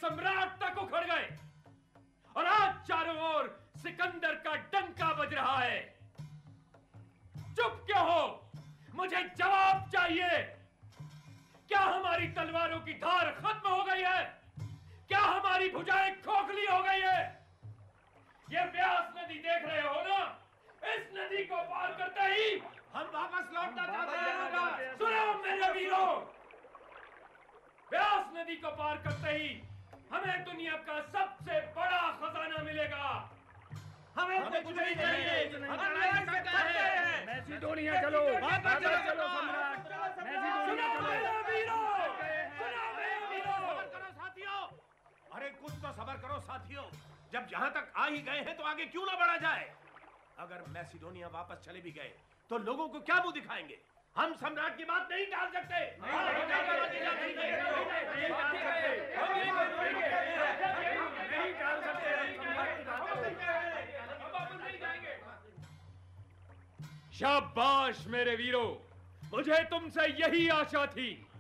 सम्राट तक उखड़ गए और आज चारों ओर सिकंदर का डंका बज रहा है। चुप क्यों हो? मुझे जवाब चाहिए। क्या हमारी तलवारों की धार खत्म हो गई है? क्या हमारी भुजाएं खोखली हो गई है? ये व्यास नदी देख रहे हो ना? इस नदी को पार करते ही हम वापस लौटना चाहते हैं। सुनो मेरे वीरों, व्यास नदी को पार करते ही हमें दुनिया का सबसे बड़ा खजाना मिलेगा। हमें कुछ नहीं चाहिए, हम लड़ सकते हैं। मैसिडोनिया चलो, वापस चलो सम्राट। मैसिडोनिया चलो। सबर करो साथियों। अरे कुछ तो सबर करो साथियों। जब यहाँ तक आ ही गए हैं तो आगे क्यों ना बढ़ा जाए? अगर मैसिडोनिया वापस चले भी गए तो लोगों को क्या मुंह दिखाएंगे? हम सम्राट की बात नहीं टाल सकते। शाबाश मेरे वीरों, मुझे तुमसे यही आशा थी।